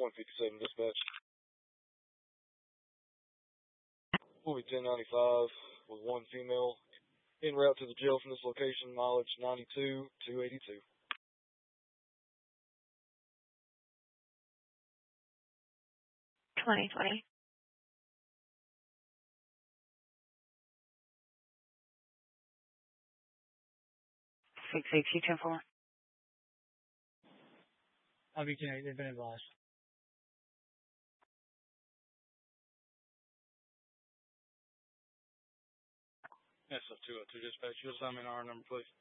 157 dispatch. We'll be 1095 with one female en route to the jail from this location, mileage 92-282. 2020. 68210-4. I'll be connected. They've been advised. SF202 dispatch. You'll assign me an R number, please.